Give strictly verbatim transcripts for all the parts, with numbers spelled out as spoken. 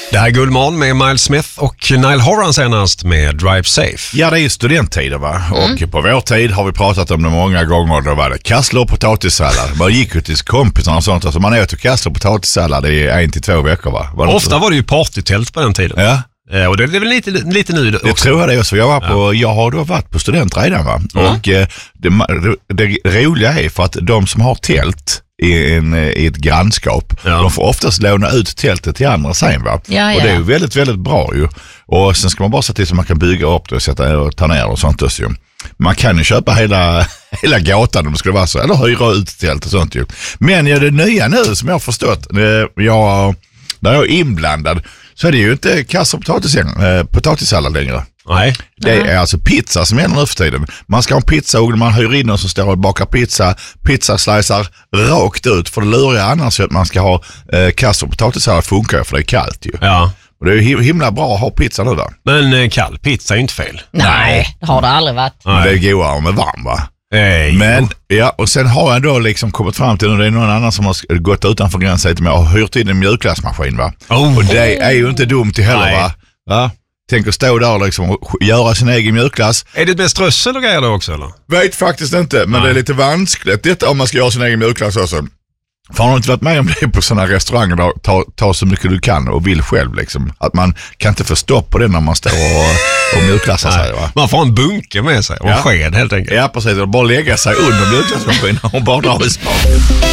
Det här är Guldmorgon med Miles Smith och Niall Horan senast med Drive Safe. Ja, det är ju studenttider va? Mm. Och på vår tid har vi pratat om det många gånger. Då var det kassler och potatissallad. Man gick ju till kompisarna och sånt. Alltså man åt kassler och potatissallad i en till två veckor va? Var Ofta inte? Var det ju partytält på den tiden. Ja. Eh, och det är väl lite, lite nu också. Jag tror det också. Jag, var på, ja. jag har då varit på student redan va? Mm. Och eh, det, det, det roliga är för att de som har tält i, en, i ett grannskap, ja. de får oftast låna ut tältet till andra sen va? Ja, ja. Och det är ju väldigt, väldigt bra ju. Och sen ska man bara se till så man kan bygga upp det och sätta och ta ner och sånt också ju. Man kan ju köpa hela, hela gatan om det skulle vara så, eller hyra ut tält och sånt ju. Men ja, det nya nu som jag har förstått, jag, när jag är inblandad så är det ju inte kassar och potatissallad längre. Nej. Det är alltså pizza som gäller nu för tiden. Man ska ha en pizzaugn, man hyr in och så står och bakar pizza, pizzaslicer rakt ut. För det lurar annars att man ska ha eh, kassar och potatissallad funkar för det är kallt ju. Ja. Och det är ju himla bra att ha pizza nu va? Men eh, kall pizza är ju inte fel. Nej, det har det aldrig varit. Men det är godare med varm va? Hey, Men ja, och sen har jag då liksom kommit fram till, och det är någon annan som har gått utanför gränsen till mig och hyrt in en mjölklassmaskin va? Oh. Och det är ju inte dumt till heller va? va? Tänk att stå där liksom och göra sin egen mjölklass. Är det med strössel och grejer då också eller? Vet faktiskt inte, men Nej. det är lite vanskligt detta om man ska göra sin egen mjölklass också. För har du inte varit med om det på sådana restauranger där ta, ta så mycket du kan och vill själv liksom. Att man kan inte få stopp på det när man står och, och mjölklassar sig va? Man får en bunke med sig och ja. en sked helt enkelt. Ja precis, och bara lägga sig under mjölklassmaskinen och bara dra i spak.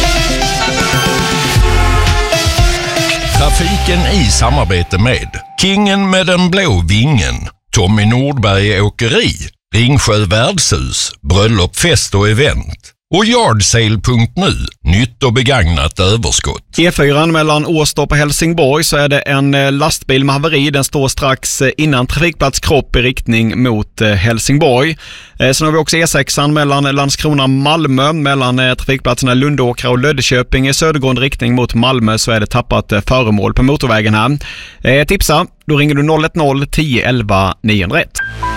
Trafiken i samarbete med Kingen med den blå vingen, Tommy Nordberg Åkeri, Ringsjö Värdshus, Bröllop, fest och event och yardsale punkt nu, nytt och begagnat överskott. E fyra mellan Åstorp och Helsingborg så är det en lastbil med haveri. Den står strax innan trafikplats Kropp i riktning mot Helsingborg. Sen har vi också E sex mellan Landskrona och Malmö. Mellan trafikplatserna Lundåkra och Löddeköping i södergående riktning mot Malmö så är det tappat föremål på motorvägen här. Tipsa, då ringer du noll ett noll tio elva nio noll ett.